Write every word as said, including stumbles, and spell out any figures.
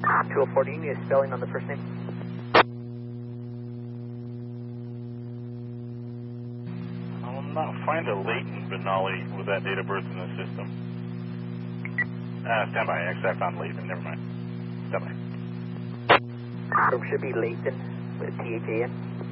two oh four, do you need a spelling on the first name? I'll not find a latent Benali with that date of birth in the system. Uh, stand by. Actually, I found Leighton. Never mind. Stand by. So it should be Leighton with T H A N.